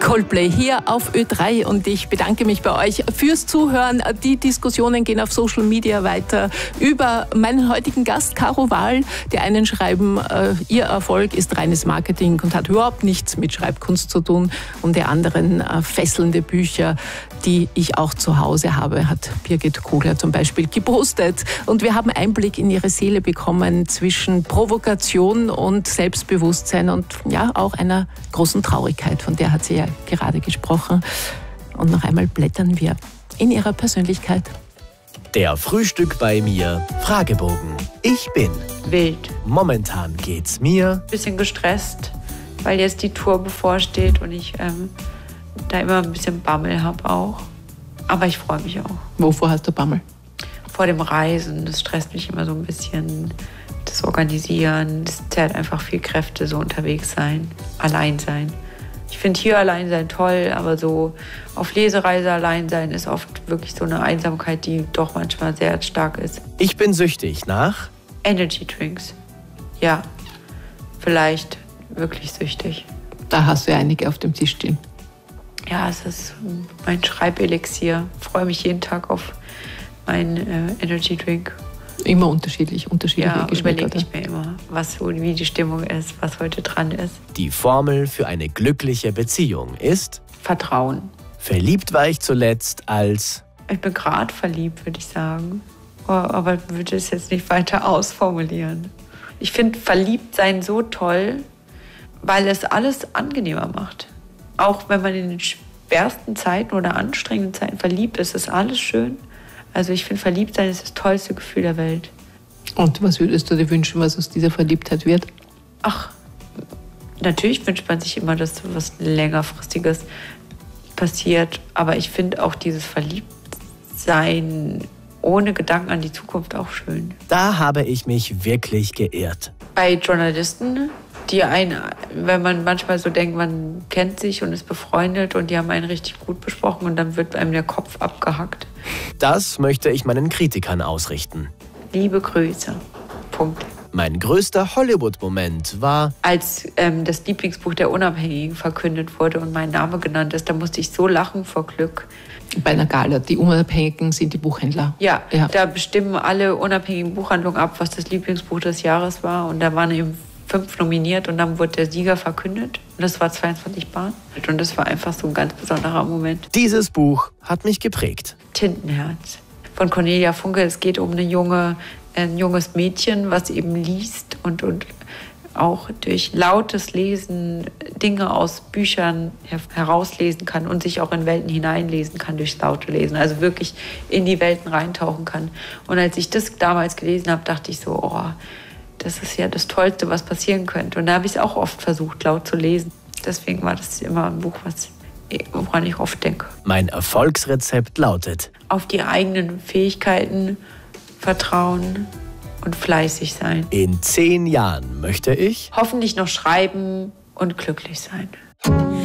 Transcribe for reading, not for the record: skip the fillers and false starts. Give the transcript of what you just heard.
Coldplay hier auf Ö3 und ich bedanke mich bei euch fürs Zuhören. Die Diskussionen gehen auf Social Media weiter über meinen heutigen Gast, Caro Wahl. Die einen schreiben, ihr Erfolg ist reines Marketing und hat überhaupt nichts mit Schreibkunst zu tun. Und die anderen fesselnde Bücher, die ich auch zu Hause habe, hat Birgit Kogler zum Beispiel gepostet. Und wir haben Einblick in ihre Seele bekommen zwischen Provokation und Selbstbewusstsein und ja auch einer großen Traurigkeit, von der hat sie ja gerade gesprochen. Und noch einmal blättern wir in ihrer Persönlichkeit. Der Frühstück bei mir Fragebogen. Ich bin wild. Momentan geht's mir Bisschen gestresst, weil jetzt die Tour bevorsteht und ich da immer ein bisschen Bammel habe auch. Aber ich freue mich auch. Wovor hast du Bammel? Vor dem Reisen, das stresst mich immer so ein bisschen. Das Organisieren, das zerrt einfach viel Kräfte, so unterwegs sein, allein sein. Ich finde hier allein sein toll, aber so auf Lesereise allein sein ist oft wirklich so eine Einsamkeit, die doch manchmal sehr stark ist. Ich bin süchtig nach Energy Drinks. Ja, vielleicht wirklich süchtig. Da hast du ja einige auf dem Tisch stehen. Ja, es ist mein Schreibelixier. Ich freue mich jeden Tag auf meinen Energy Drink. Immer unterschiedliche ja, Geschmäcker. Überlege ich mir immer, wie die Stimmung ist, was heute dran ist. Die Formel für eine glückliche Beziehung ist Vertrauen. Verliebt war ich zuletzt als Ich bin gerade verliebt, würde ich sagen. Aber würde es jetzt nicht weiter ausformulieren. Ich finde verliebt sein so toll, weil es alles angenehmer macht. Auch wenn man in den schwersten Zeiten oder anstrengenden Zeiten verliebt ist, ist alles schön. Also ich finde, verliebt sein ist das tollste Gefühl der Welt. Und was würdest du dir wünschen, was aus dieser Verliebtheit wird? Ach, natürlich wünscht man sich immer, dass so was längerfristiges passiert. Aber ich finde auch dieses Verliebtsein ohne Gedanken an die Zukunft auch schön. Da habe ich mich wirklich geirrt. Bei Journalisten, wenn man manchmal so denkt, man kennt sich und ist befreundet und die haben einen richtig gut besprochen und dann wird einem der Kopf abgehackt. Das möchte ich meinen Kritikern ausrichten. Liebe Grüße. Punkt. Mein größter Hollywood-Moment war, als das Lieblingsbuch der Unabhängigen verkündet wurde und mein Name genannt ist, da musste ich so lachen vor Glück. Bei einer Gala, die Unabhängigen sind die Buchhändler. Ja, da bestimmen alle unabhängigen Buchhandlungen ab, was das Lieblingsbuch des Jahres war und da waren eben 5 nominiert und dann wurde der Sieger verkündet. Und das war 22 Bahn. Und das war einfach so ein ganz besonderer Moment. Dieses Buch hat mich geprägt. Tintenherz von Cornelia Funke. Es geht um ein junges Mädchen, was eben liest und auch durch lautes Lesen Dinge aus Büchern herauslesen kann und sich auch in Welten hineinlesen kann durchs laute Lesen. Also wirklich in die Welten reintauchen kann. Und als ich das damals gelesen habe, dachte ich so, oh, das ist ja das Tollste, was passieren könnte. Und da habe ich es auch oft versucht, laut zu lesen. Deswegen war das immer ein Buch, woran ich oft denke. Mein Erfolgsrezept lautet: Auf die eigenen Fähigkeiten vertrauen und fleißig sein. In 10 Jahren möchte ich hoffentlich noch schreiben und glücklich sein.